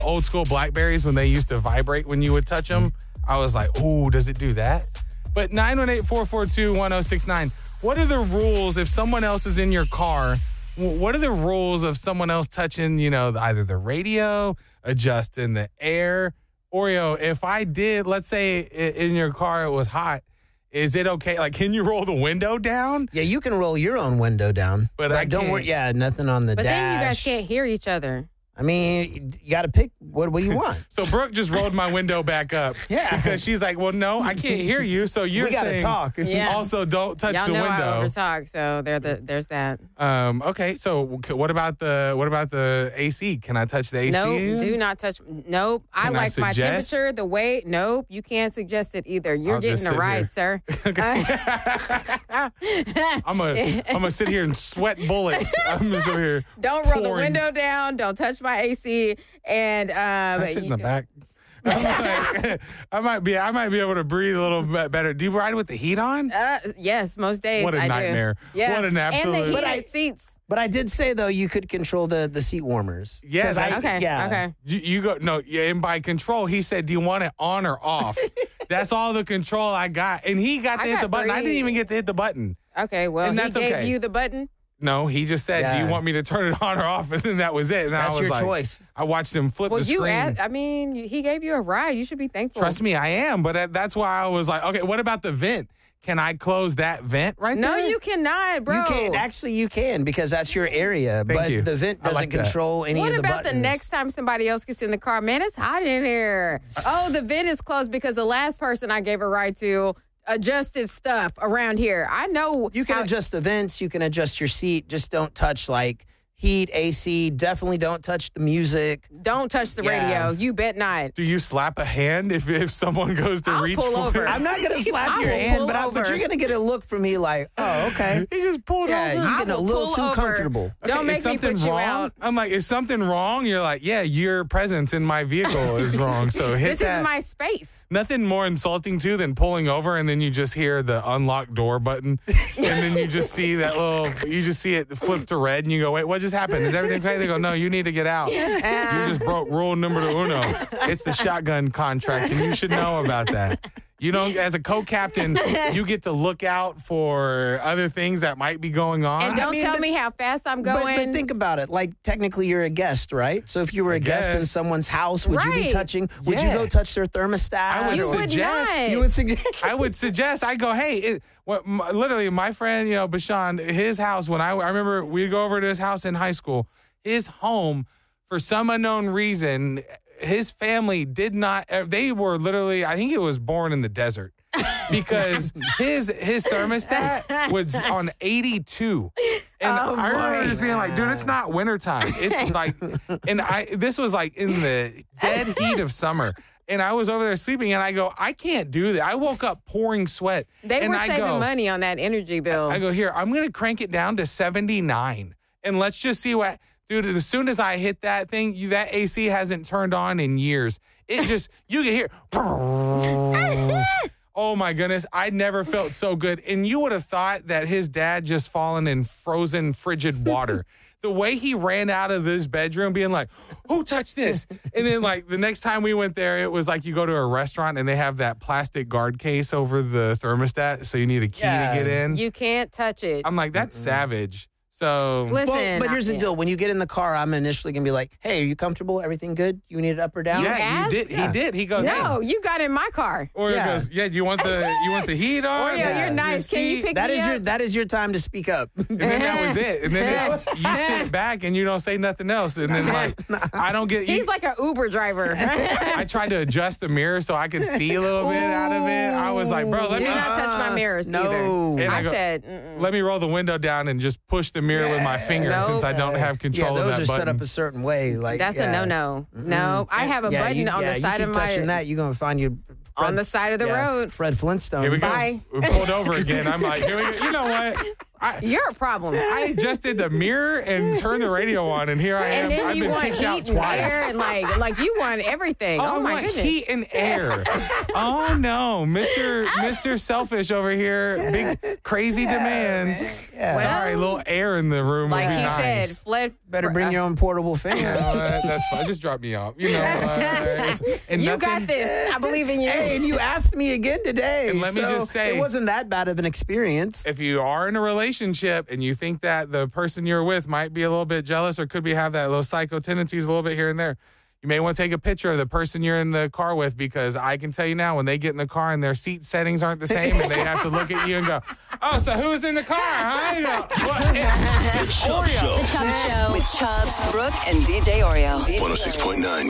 old school Blackberries when they used to vibrate when you would touch them. I was like, ooh, does it do that? But 918-442-1069. What are the rules if someone else is in your car? What are the rules of someone else touching, either the radio, adjusting the air? Oreo, if I did, let's say in your car it was hot, is it okay? Like, can you roll the window down? Yeah, you can roll your own window down. But I don't can't. worry. Yeah, nothing on the But dash. then you guys can't hear each other. I mean, you got to pick what do you want. So Brooke just rolled my window back up. Yeah. Because she's like, well, no, I can't hear you. So you're we got to saying talk. Yeah. also don't touch Y'all the know window. I overtalk, so there's that. Okay, so what about the AC? Can I touch the AC? Nope, do not touch. Nope. I Can I like my suggest? temperature, the weight. Nope, you can't suggest it either. You're I'll getting just a ride, sir. I'm gonna sit here and sweat bullets. I'm just over here. Don't roll the pouring. window down. Don't touch my AC. And I sit in the back. I might be able to breathe a little bit better. Do you ride with the heat on? Yes, most days. What a I nightmare. Do. Yeah. What an absolute- And the But heated seats. But I did say, though, you could control the seat warmers. Yeah, 'Cause that's- Okay. Yeah. Okay. You go no, yeah, and by control, he said, "Do you want it on or off?" That's all the control I got, and he got to I hit got the button. I didn't 3. even get to hit the button. Okay. Well, And he that's gave okay. you the button. No, he just said, "Do Yeah. you want me to turn it on or off?" And then that was it. And That's I was your like, choice. I watched him flip Well, the screen. he gave you a ride. You should be thankful. Trust me, I am. But that's why I was like, okay, what about the vent? Can I close that vent right No, there? you cannot, bro. You can. Actually, you can because that's your area. Thank but you. the vent I like doesn't that. control any What of the about buttons. the next time somebody else gets in the car? Man, it's hot in here. Oh, the vent is closed because the last person I gave a ride to adjusted stuff around here. I know. You can how- adjust the vents. You can adjust your seat. Just don't touch heat, AC. Definitely don't touch the music. Don't touch the Yeah. radio. You bet not. Do you slap a hand if someone goes to I'll reach pull for over. it? I'm not going to slap I your will hand, pull but over. you're going to get a look from me like, oh, okay. He just pulled Yeah, over. you I getting a will little pull too over. comfortable. Don't Is make me something put you wrong? out. I'm like, is something wrong? You're like, yeah, your presence in my vehicle is wrong. So hit This that. is my space. Nothing more insulting too than pulling over and then you just hear the unlock door button, and then you just see you just see it flip to red, and you go, wait, what just happened? Is everything okay? They go, no, you need to get out. You just broke rule number uno. It's the shotgun contract, and you should know about that. You don't, as a co-captain, you get to look out for other things that might be going on. And don't tell me how fast I'm going. But think about it. Like, technically, you're a guest, right? So if you were a guest in guess. someone house, would you be Right. touching? Would you Yeah. go touch their thermostat? I would You would suggest. not. You would suggest. I would suggest I go, hey, literally my friend, Bashan, his house, when I remember we'd go over to his house in high school, his home, for some unknown reason, his family did not, they were literally, I think it was born in the desert. Because his thermostat was on 82. And Oh, I remember boy. just being like, dude, it's not wintertime. It's like, and this was like in the dead heat of summer. And I was over there sleeping, and I go, I can't do that. I woke up pouring sweat. They and were I saving go, money on that energy bill. I go, here, I'm going to crank it down to 79. And let's just see what, dude, as soon as I hit that thing, that AC hasn't turned on in years. It just, you can hear, oh my goodness, I never felt so good. And you would have thought that his dad just fallen in frozen, frigid water. The way he ran out of his bedroom being like, who touched this? And then like the next time we went there, it was like you go to a restaurant and they have that plastic guard case over the thermostat. So you need a key Yeah. to get in. You can't touch it. I'm like, that's savage. So Listen, Well, but here's the yeah. deal. When you get in the car, I'm initially going to be like, hey, are you comfortable? Everything good? You need it up or down? You yeah, asked? you did. He did. He goes, No, hey. you got in my car. Or Yeah. he goes, yeah, do you want the heat on? Oreo, Yeah. you're nice. Can you seat? pick That me is up? that is your time to speak up. And then that was it. And then you sit back and you don't say nothing else. And then like, I don't get. He's like an Uber driver. I tried to adjust the mirror so I could see a little bit out of it. I was like, bro, let Do me not touch my mirrors no. either. And I I go- said, mm-mm. let me roll the window down and just push the mirror with my finger Nope. since I don't have control yeah, of those that are button. set up a certain way. Like That's a no-no. No, I have a button on the side you of keep touching my that, you're going to find you on the side of the road. Fred Flintstone. Here we go. Bye. We pulled over again. I'm like, here we go. You know what? You're a problem. I adjusted the mirror and turned the radio on, and here I am. And then I've you been want kicked heat out and twice. air and like you want everything. Oh, Oh, my I want goodness. heat and air. Oh no, Mr. Selfish over here, big crazy demands. Yeah. Sorry, a little air in the room Like would be he nice. said, fled. Better bring your own portable fan. You know what? That's fine. Just drop me off. You know what? And You nothing- got this. I believe in you. Hey, and you asked me again today. And let me so just say- it wasn't that bad of an experience. If you are in a relationship and you think that the person you're with might be a little bit jealous or could be have that little psycho tendencies a little bit here and there, you may want to take a picture of the person you're in the car with, because I can tell you now, when they get in the car and their seat settings aren't the same and they have to look at you and go, oh, so who's in the car, huh? You know, The Chubb Show. The Chubb Show. With Chubbs, Brooke, and DJ Oreo. 106.9